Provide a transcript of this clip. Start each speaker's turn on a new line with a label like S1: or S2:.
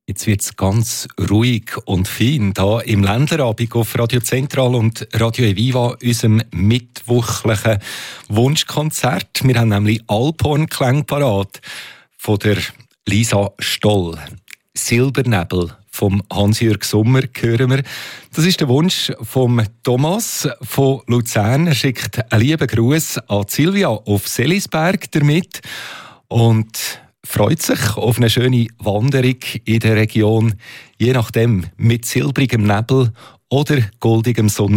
S1: Jetzt wird es ganz ruhig und fein hier im Ländlerabend auf Radio Zentral und Radio Eviva, unserem mittwochlichen Wunschkonzert. Wir haben nämlich Alphorn-Klänge parat von der Lisa Stoll. Silbernebel vom Hans-Jürg Sommer hören wir. Das ist der Wunsch von Thomas von Luzern. Er schickt einen lieben Gruß an Silvia auf Selisberg damit und freut sich auf eine schöne Wanderung in der Region, je nachdem mit silbrigem Nebel oder goldigem Sonnenschein.